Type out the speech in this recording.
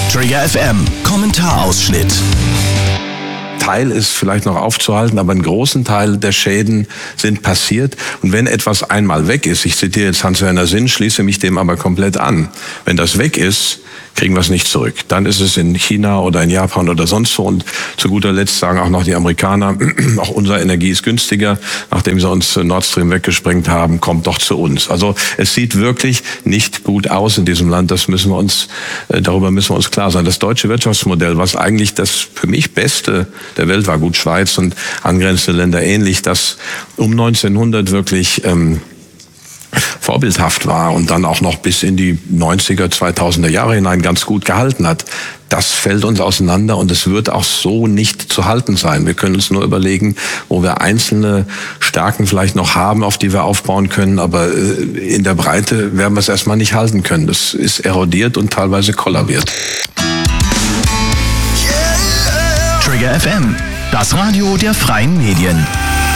Trigger FM, Kommentarausschnitt. Teil ist vielleicht noch aufzuhalten, aber einen großen Teil der Schäden sind passiert. Und wenn etwas einmal weg ist, ich zitiere jetzt Hans-Werner Sinn, schließe mich dem aber komplett an. Wenn das weg ist, kriegen wir es nicht zurück. Dann ist es in China oder in Japan oder sonst wo. Und zu guter Letzt sagen auch noch die Amerikaner, auch unsere Energie ist günstiger. Nachdem sie uns Nord Stream weggesprengt haben, kommt doch zu uns. Also es sieht wirklich nicht gut aus in diesem Land. Darüber müssen wir uns klar sein. Das deutsche Wirtschaftsmodell, was eigentlich das für mich Beste der Welt war, gut Schweiz und angrenzende Länder ähnlich, das um 1900 wirklich vorbildhaft war und dann auch noch bis in die 90er, 2000er Jahre hinein ganz gut gehalten hat. Das fällt uns auseinander und es wird auch so nicht zu halten sein. Wir können uns nur überlegen, wo wir einzelne Stärken vielleicht noch haben, auf die wir aufbauen können, aber in der Breite werden wir es erstmal nicht halten können. Das ist erodiert und teilweise kollabiert. Trigger FM, das Radio der freien Medien.